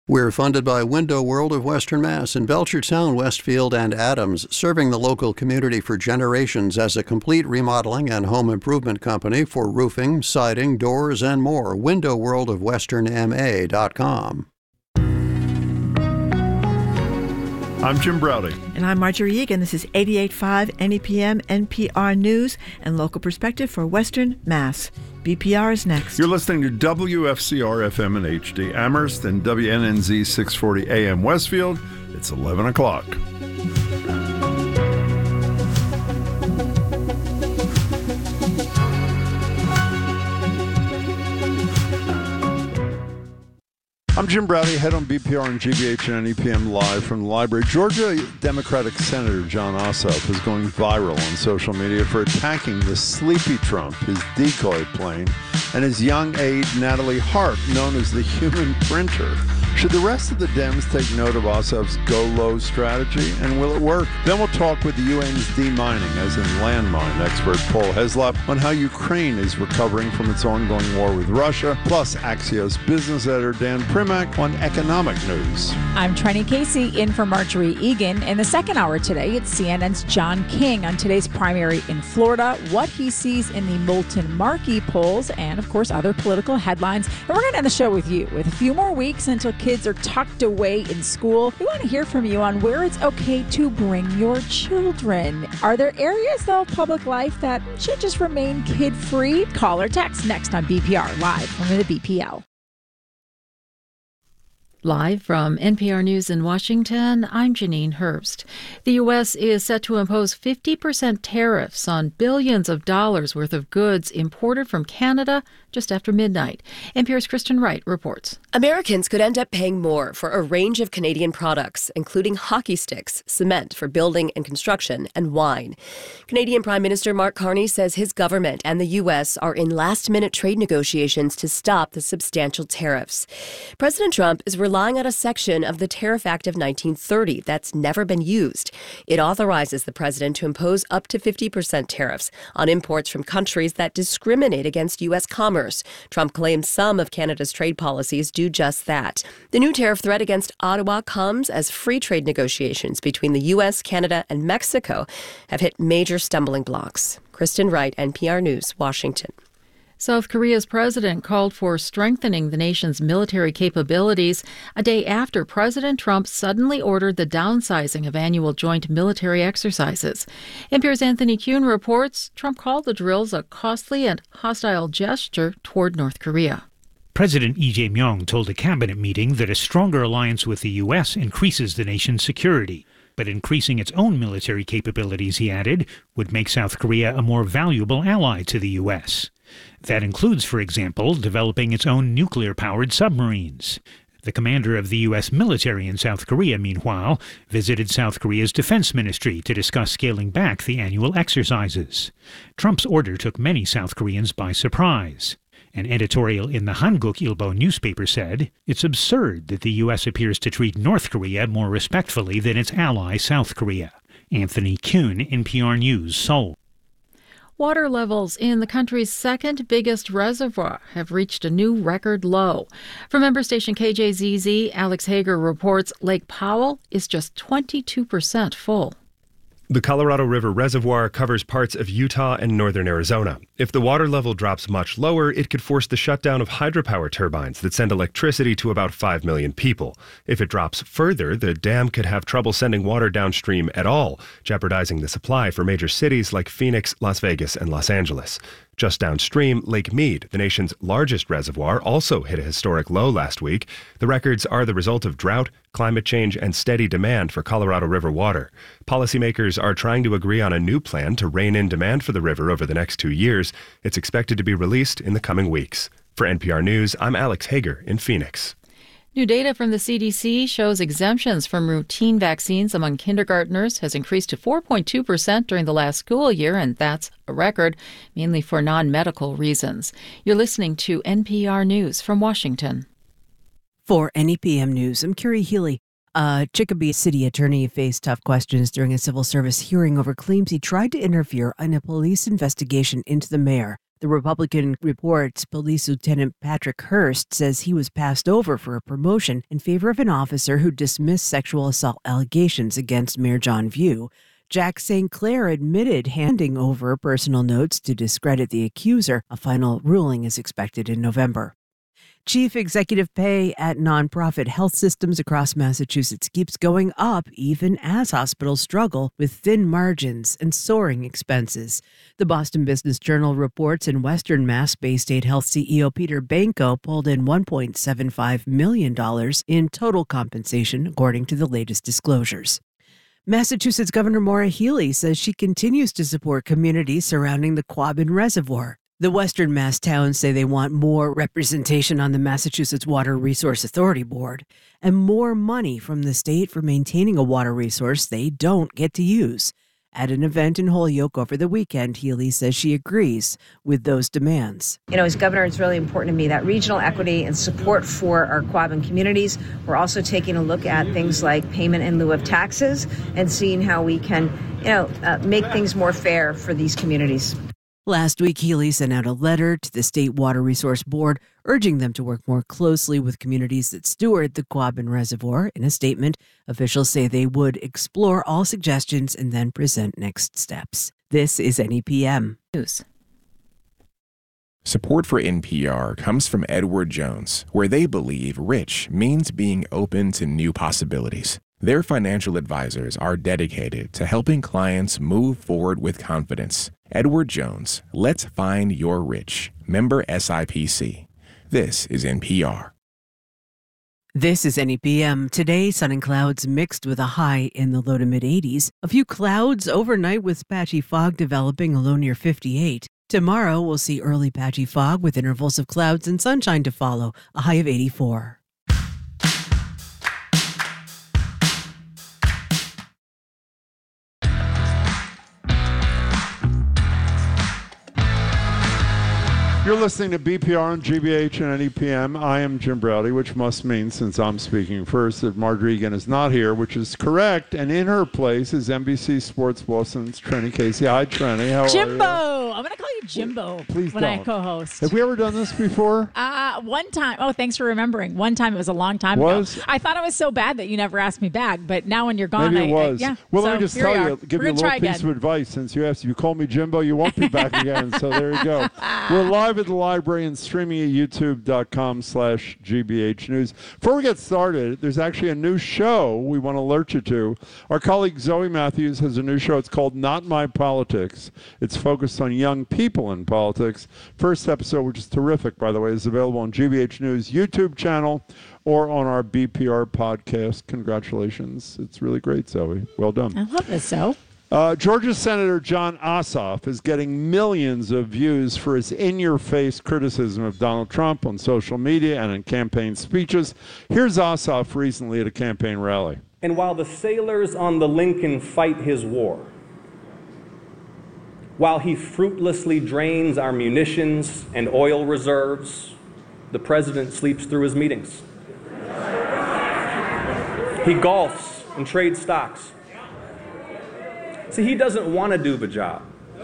We're funded by Window World of Western Mass in Belchertown, Westfield, and Adams, serving the local community for generations as a complete remodeling and home improvement company for roofing, siding, doors, and more. WindowWorldOfWesternMA.com. I'm Jim Browdy. And I'm Marjorie Egan. This is 88.5 NEPM NPR News and Local Perspective for Western Mass. BPR is next. You're listening to WFCR FM and HD Amherst and WNNZ 640 AM Westfield. It's 11 o'clock. I'm Jim Browdy, head on BPR and GBH and NEPM live from the library. Georgia Democratic Senator Jon Ossoff is going viral on social media for attacking the Sleepy Trump, his decoy plane, and his young aide Natalie Hart, known as the Human Printer. Should the rest of the Dems take note of Ossoff's go-low strategy, and will it work? Then we'll talk with the UN's demining, as in landmine expert Paul Heslop, on how Ukraine is recovering from its ongoing war with Russia, plus Axios business editor Dan Primack on economic news. I'm Trenny Casey, in for Marjorie Egan. In the second hour today, it's CNN's John King on today's primary in Florida, what he sees in the Moulton-Markey polls, and, of course, other political headlines. And we're going to end the show with you. With a few more weeks until kids are tucked away in school, we want to hear from you on where it's okay to bring your children. Are there areas, though, of public life that should just remain kid-free? Call or text next on BPR, live from the BPL. Live from NPR News in Washington, I'm Janine Herbst. The U.S. is set to impose 50% tariffs on billions of dollars worth of goods imported from Canada just after midnight. NPR's Kristen Wright reports. Americans could end up paying more for a range of Canadian products, including hockey sticks, cement for building and construction, and wine. Canadian Prime Minister Mark Carney says his government and the U.S. are in last-minute trade negotiations to stop the substantial tariffs. President Trump is relying on a section of the Tariff Act of 1930 that's never been used. It authorizes the president to impose up to 50% tariffs on imports from countries that discriminate against U.S. commerce. Trump claims some of Canada's trade policies do just that. The new tariff threat against Ottawa comes as free trade negotiations between the U.S., Canada, and Mexico have hit major stumbling blocks. Kristen Wright, NPR News, Washington. South Korea's president called for strengthening the nation's military capabilities a day after President Trump suddenly ordered the downsizing of annual joint military exercises. NPR's Anthony Kuhn reports Trump called the drills a costly and hostile gesture toward North Korea. President Lee Jae-myung told a cabinet meeting that a stronger alliance with the U.S. increases the nation's security. But increasing its own military capabilities, he added, would make South Korea a more valuable ally to the U.S. That includes, for example, developing its own nuclear-powered submarines. The commander of the U.S. military in South Korea, meanwhile, visited South Korea's defense ministry to discuss scaling back the annual exercises. Trump's order took many South Koreans by surprise. An editorial in the Hanguk Ilbo newspaper said, it's absurd that the U.S. appears to treat North Korea more respectfully than its ally South Korea. Anthony Kuhn, NPR News, Seoul. Water levels in the country's second biggest reservoir have reached a new record low. From member station KJZZ, Alex Hager reports Lake Powell is just 22% full. The Colorado River Reservoir covers parts of Utah and northern Arizona. If the water level drops much lower, it could force the shutdown of hydropower turbines that send electricity to about 5 million people. If it drops further, the dam could have trouble sending water downstream at all, jeopardizing the supply for major cities like Phoenix, Las Vegas, and Los Angeles. Just downstream, Lake Mead, the nation's largest reservoir, also hit a historic low last week. The records are the result of drought, climate change, and steady demand for Colorado River water. Policymakers are trying to agree on a new plan to rein in demand for the river over the next 2 years. It's expected to be released in the coming weeks. For NPR News, I'm Alex Hager in Phoenix. New data from the CDC shows exemptions from routine vaccines among kindergartners has increased to 4.2% during the last school year, and that's a record, mainly for non-medical reasons. You're listening to NPR News from Washington. For NEPM News, I'm Carrie Healy. A Chicopee city attorney faced tough questions during a civil service hearing over claims he tried to interfere in a police investigation into the mayor. The Republican reports Police Lieutenant Patrick Hurst says he was passed over for a promotion in favor of an officer who dismissed sexual assault allegations against Mayor John View. Jack St. Clair admitted handing over personal notes to discredit the accuser. A final ruling is expected in November. Chief executive pay at nonprofit health systems across Massachusetts keeps going up even as hospitals struggle with thin margins and soaring expenses. The Boston Business Journal reports in Western Mass Bay State Health CEO Peter Banco pulled in $1.75 million in total compensation, according to the latest disclosures. Massachusetts Governor Maura Healey says she continues to support communities surrounding the Quabbin Reservoir. The Western Mass towns say they want more representation on the Massachusetts Water Resource Authority Board and more money from the state for maintaining a water resource they don't get to use. At an event in Holyoke over the weekend, Healey says she agrees with those demands. As governor, it's really important to me that regional equity and support for our Quabbin communities. We're also taking a look at things like payment in lieu of taxes and seeing how we can, make things more fair for these communities. Last week, Healey sent out a letter to the State Water Resource Board urging them to work more closely with communities that steward the Quabbin Reservoir. In a statement, officials say they would explore all suggestions and then present next steps. This is NEPM News. Support for NPR comes from Edward Jones, where they believe rich means being open to new possibilities. Their financial advisors are dedicated to helping clients move forward with confidence. Edward Jones, let's find your rich. Member SIPC. This is NPR. This is NEPM. Today, sun and clouds mixed with a high in the low to mid-80s. A few clouds overnight with patchy fog developing, a low near 58. Tomorrow, we'll see early patchy fog with intervals of clouds and sunshine to follow, a high of 84. You're listening to BPR on GBH and NEPM. I am Jim Browdy, which must mean, since I'm speaking first, that Marjorie Egan is not here, which is correct. And in her place is NBC Sports Boston's Trenny Casey. Hi, Trenny. How Jimbo. are you? I'm going to call you Jimbo. Please when don't. I co-host. Have we ever done this before? One time. Oh, thanks for remembering. One time, it was a long time ago. I thought it was so bad that you never asked me back, but now when you're gone, maybe it was. Well, so let me just tell you, give you a little piece of advice. Since you asked, if you call me Jimbo, you won't be back again. So there you go. We're live at the library and streaming at youtube.com/GBH News. Before we get started, there's actually a new show we want to alert you to. Our colleague Zoe Matthews has a new show. It's called Not My Politics. It's focused on young people in politics. First episode, which is terrific, by the way, is available on GBH News YouTube channel or on our BPR podcast. Congratulations. It's really great, Zoe. Well done. I love this, Zoe. Georgia Senator Jon Ossoff is getting millions of views for his in-your-face criticism of Donald Trump on social media and in campaign speeches. Here's Ossoff recently at a campaign rally. And while the sailors on the Lincoln fight his war, while he fruitlessly drains our munitions and oil reserves, the president sleeps through his meetings. He golfs and trades stocks. See, he doesn't want to do the job.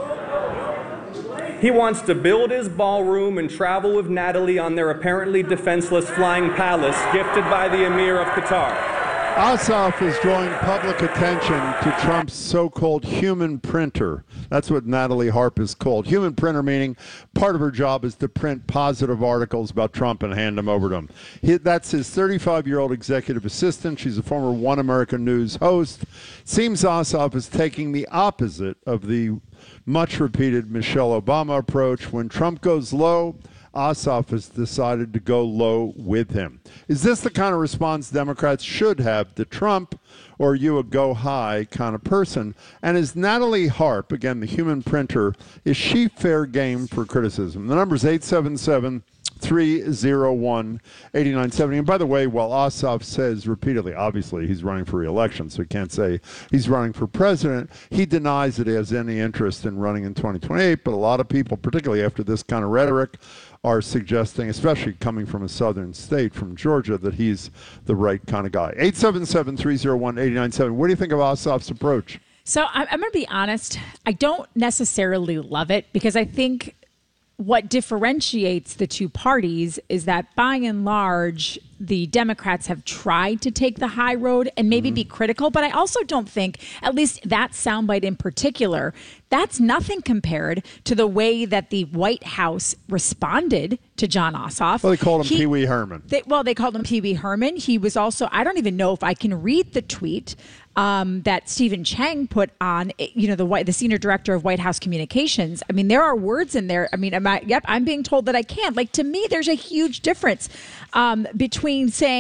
He wants to build his ballroom and travel with Natalie on their apparently defenseless flying palace gifted by the Emir of Qatar. Ossoff is drawing public attention to Trump's so-called human printer. That's what Natalie Harp is called. Human printer meaning part of her job is to print positive articles about Trump and hand them over to him. That's his 35-year-old executive assistant. She's a former One American News host. Seems Ossoff is taking the opposite of the much-repeated Michelle Obama approach. When Trump goes low, Ossoff has decided to go low with him. Is this the kind of response Democrats should have to Trump, or are you a go high kind of person? And is Natalie Harp, again, the human printer, is she fair game for criticism? The number is 877-301-8970. And by the way, while Ossoff says repeatedly, obviously he's running for re-election, so he can't say he's running for president, he denies that he has any interest in running in 2028. But a lot of people, particularly after this kind of rhetoric, are suggesting, especially coming from a southern state, from Georgia, that he's the right kind of guy. 877-301-8970. What do you think of Ossoff's approach? So I'm going to be honest. I don't necessarily love it because I think what differentiates the two parties is that by and large, the Democrats have tried to take the high road and maybe be critical. But I also don't think, at least that soundbite in particular, that's nothing compared to the way that the White House responded to Jon Ossoff. Well, they called him Pee Wee Herman. They called him Pee Wee Herman. He was also, I don't even know if I can read the tweet that Stephen Chang put on, the senior director of White House communications. I mean, there are words in there. I mean, I'm being told that I can't. Like, to me, there's a huge difference between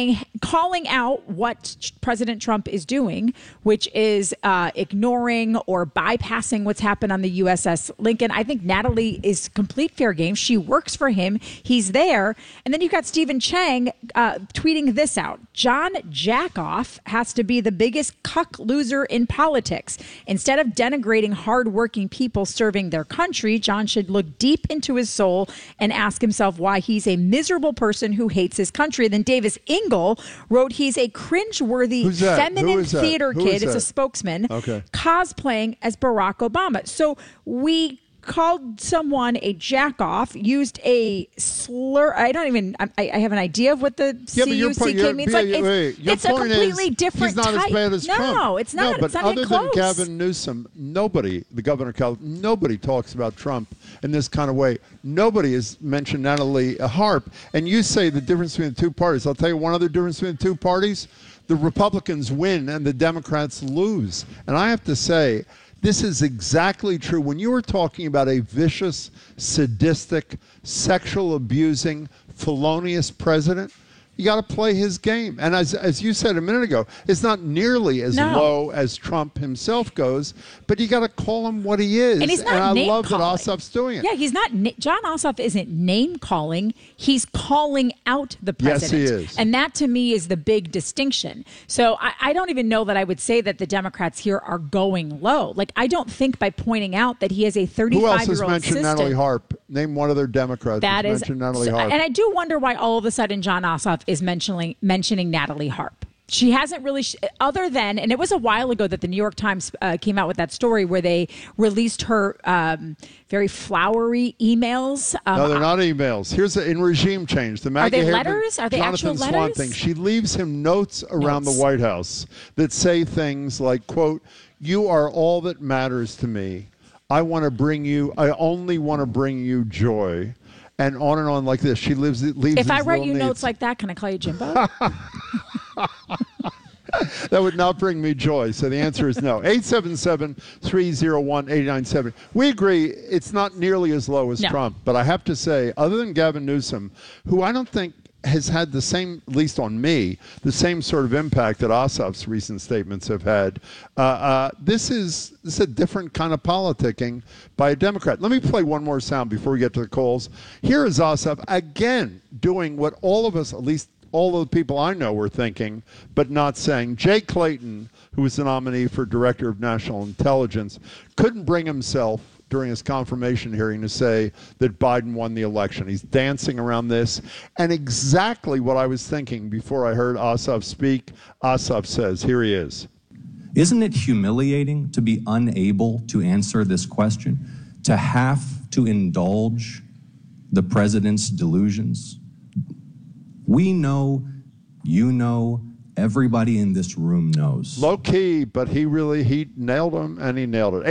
calling out what President Trump is doing, which is ignoring or bypassing what's happened on the USS Lincoln. I think Natalie is complete fair game. She works for him. He's there. And then you've got Stephen Chang tweeting this out. John Jackoff has to be the biggest cuck loser in politics. Instead of denigrating hardworking people serving their country, John should look deep into his soul and ask himself why he's a miserable person who hates his country. Then Davis Ingle wrote he's a cringeworthy feminine theater kid. It's a spokesman cosplaying as Barack Obama. So we called someone a jackoff, used a slur. I have an idea of what the C-U-C-K means. It's a completely different type. He's not as bad as Trump. No, it's not. No, but it's not other close. than Gavin Newsom, the governor of California, nobody talks about Trump in this kind of way. Nobody has mentioned Natalie Harp. And you say the difference between the two parties. I'll tell you one other difference between the two parties. The Republicans win and the Democrats lose. And I have to say, this is exactly true. When you were talking about a vicious, sadistic, sexual abusing, felonious president, you got to play his game. And as you said a minute ago, it's not nearly as low as Trump himself goes, but you got to call him what he is. And he's not I love that Ossoff's doing it. Yeah, he's not. Jon Ossoff isn't name calling. He's calling out the president. Yes, he is. And that to me is the big distinction. So I don't even know that I would say that the Democrats here are going low. Like, I don't think by pointing out that he has a 35-year-old Who else has mentioned assistant. Natalie Harp? Name one other Democrat That who's is mentioned Natalie Harp. And I do wonder why all of a sudden Jon Ossoff is mentioning Natalie Harp. She hasn't really, other than, and it was a while ago that the New York Times came out with that story where they released her very flowery emails. No, they're not emails. Here's in regime change. The Are they letters? Are they Jonathan actual Swan letters? thing. She leaves him notes around the White House that say things like, quote, "You are all that matters to me. I only want to bring you joy." And on like this. She leaves. If I write you notes like that, can I call you Jimbo? That would not bring me joy. So the answer is no. 877-301-8970. We agree it's not nearly as low as Trump. But I have to say, other than Gavin Newsom, who I don't think has had the same, at least on me, the same sort of impact that Ossoff's recent statements have had. This is a different kind of politicking by a Democrat. Let me play one more sound before we get to the calls. Here is Ossoff again doing what all of us, at least all of the people I know, were thinking, but not saying. Jay Clayton, who was the nominee for Director of National Intelligence, couldn't bring himself during his confirmation hearing to say that Biden won the election. He's dancing around this. And exactly what I was thinking before I heard Ossoff speak, Ossoff says, here he is. Isn't it humiliating to be unable to answer this question, to have to indulge the president's delusions? We know, you know, everybody in this room knows. Low key, but he nailed him, and he nailed it.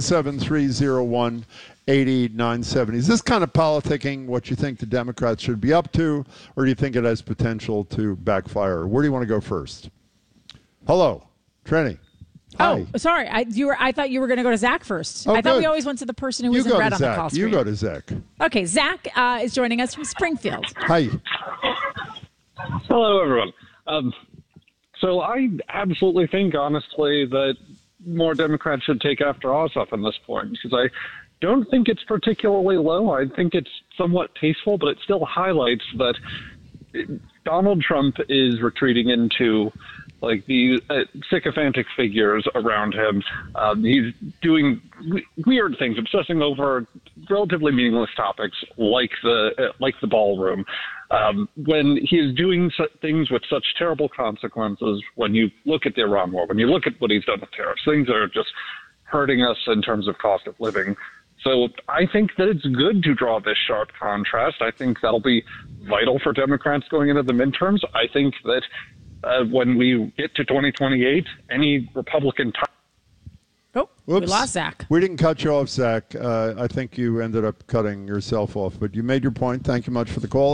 877-301-8970. Is this kind of politicking what you think the Democrats should be up to, or do you think it has potential to backfire? Where do you want to go first? Hello, Trenny. Hi. Oh, sorry. I thought you were going to go to Zach first. Oh, I thought good. we always went to the person who was in red on the call screen. You go to Zach. Okay, Zach is joining us from Springfield. Hi. Hello, everyone. So I absolutely think, honestly, that more Democrats should take after Ossoff on this point, because I don't think it's particularly low. I think it's somewhat tasteful, but it still highlights that Donald Trump is retreating into like the sycophantic figures around him. He's doing weird things, obsessing over relatively meaningless topics like the ballroom. When he is doing things with such terrible consequences, when you look at the Iran war, when you look at what he's done with tariffs, things that are just hurting us in terms of cost of living. So I think that it's good to draw this sharp contrast. I think that'll be vital for Democrats going into the midterms. I think that when we get to 2028, any Republican... We lost Zach. We didn't cut you off, Zach. I think you ended up cutting yourself off, but you made your point. Thank you much for the call.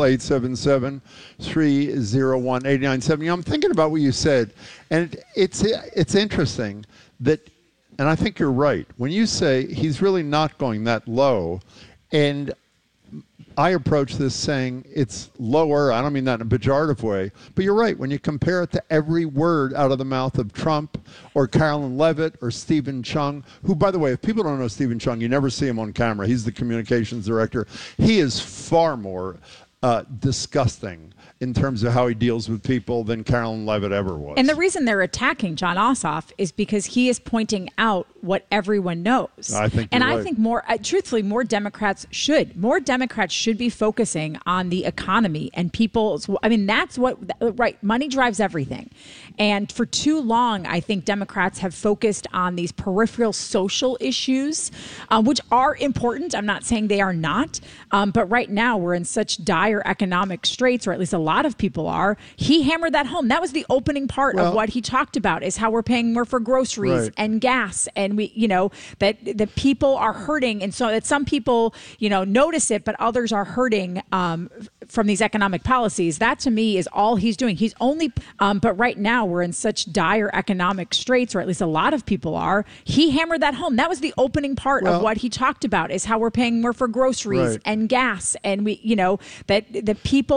877-301-8970. I'm thinking about what you said, and it's interesting that, and I think you're right, when you say he's really not going that low, and I approach this saying it's lower. I don't mean that in a pejorative way, but you're right. When you compare it to every word out of the mouth of Trump or Carolyn Levitt or Stephen Chung, who, by the way, if people don't know Stephen Chung, you never see him on camera. He's the communications director. He is far more disgusting in terms of how he deals with people than Carolyn Levitt ever was. And the reason they're attacking Jon Ossoff is because he is pointing out what everyone knows. I think I think more, truthfully, more Democrats should be focusing on the economy and people's. I mean, that's what, right? Money drives everything. And for too long, I think Democrats have focused on these peripheral social issues, which are important. I'm not saying they are not. But right now, we're in such dire economic straits, or at least a lot of people are. He hammered that home. That was the opening part of what he talked about, is how we're paying more for groceries and gas. And we, that the people are hurting. And so that some people, notice it, but others are hurting from these economic policies. That to me is all he's doing. He's only, but right now we're in such dire economic straits, or at least a lot of people are. He hammered that home. That was the opening part of what he talked about, is how we're paying more for groceries and gas. And we, that the people